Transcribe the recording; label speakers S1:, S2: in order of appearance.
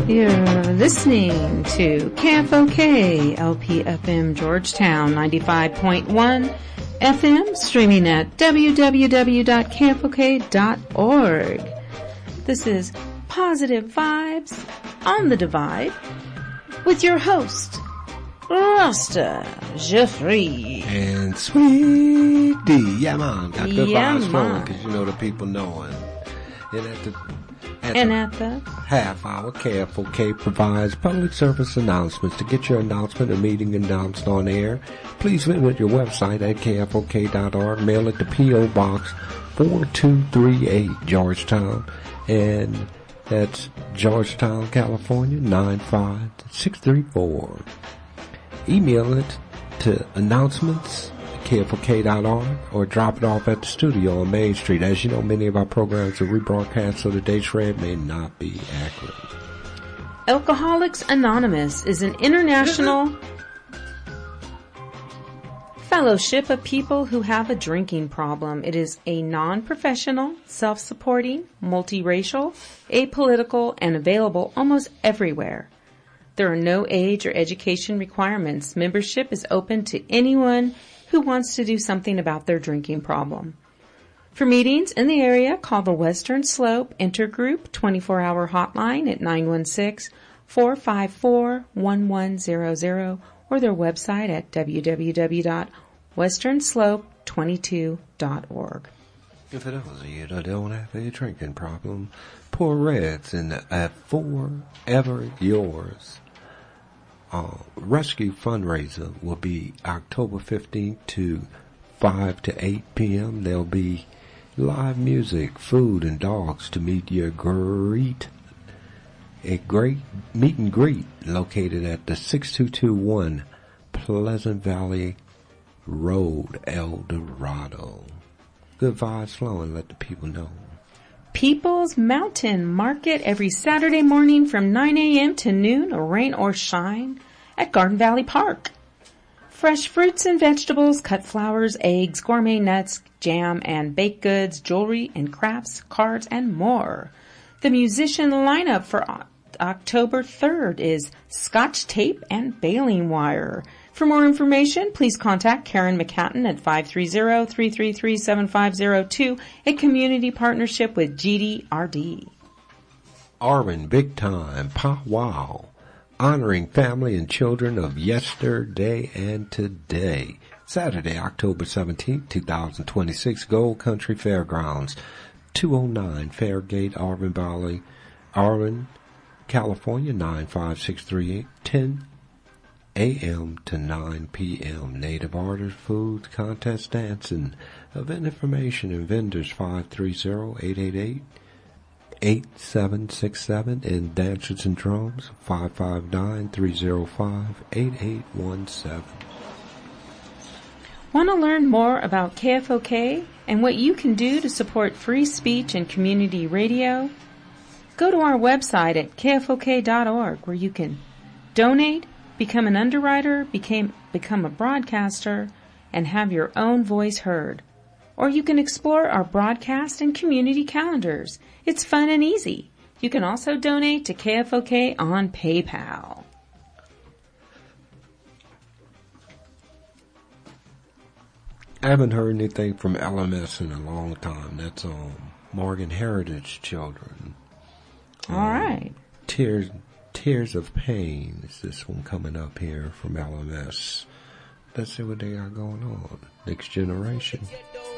S1: You're listening to KFOK LPFM Georgetown 95.1 FM, streaming at www.kfok.org. This is Positive Vibes on the Divide with your host, Rasta Jeffrey.
S2: And Sweet D. Yeah, man. Got good vibes flowing because you know the people knowing. And at the half hour, KFOK provides public service announcements. To get your announcement or meeting announced on air, please visit your website at kfok.org. Mail it to P.O. Box 4238, Georgetown. And that's Georgetown, California, 95634. Email it to announcements KFOK.org or drop it off at the studio on Main Street. As you know, many of our programs are rebroadcast, so the dates read may not be accurate.
S1: Alcoholics Anonymous is an international fellowship of people who have a drinking problem. It is a non-professional, self-supporting, multiracial, apolitical, and available almost everywhere. There are no age or education requirements. Membership is open to anyone who wants to do something about their drinking problem. For meetings in the area, call the Western Slope Intergroup 24-hour hotline at 916-454-1100 or their website at www.westernslope22.org.
S2: And for those of you that don't have a drinking problem, pour Reds in at Forever Yours. Rescue fundraiser will be October 15th to 5 to 8 p.m. There'll be live music, food, and dogs to meet a great meet and greet located at the 6221 Pleasant Valley Road, El Dorado. Good vibes flowing, let the people know.
S1: People's Mountain Market every Saturday morning from 9 a.m. to noon, rain or shine, at Garden Valley Park. Fresh fruits and vegetables, cut flowers, eggs, gourmet nuts, jam and baked goods, jewelry and crafts, cards, and more. The musician lineup for October 3rd is Scotch Tape and Baling Wire. For more information, please contact Karen McCatton at 530-333-7502, a community partnership with GDRD.
S2: Arvin Big Time Powwow, honoring family and children of yesterday and today. Saturday, October 17th, 2026, Gold Country Fairgrounds, 209 Fairgate, Arvin Valley, Arvin, California, 95638, 10 a.m. to 9 p.m. Native artists, foods, contest, dancing, event information and vendors 530-888-8767 and dancers and drums 559-305-8817.
S1: Want to learn more about KFOK and what you can do to support free speech and community radio? Go to our website at kfok.org where you can donate, become an underwriter, become a broadcaster, and have your own voice heard. Or you can explore our broadcast and community calendars. It's fun and easy. You can also donate to KFOK on PayPal.
S2: I haven't heard anything from LMS in a long time. That's Morgan Heritage Children.
S1: All right.
S2: Tears of Pain is this one coming up here from LMS. Let's see what they got going on. Next Generation.